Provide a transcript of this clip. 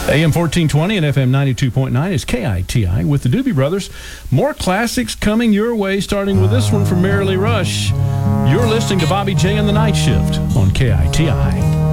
AM 1420 and FM 92.9 is KITI with the Doobie Brothers. More classics coming your way, starting with this one from Merrily Rush. You're listening to Bobby J and the Night Shift on KITI.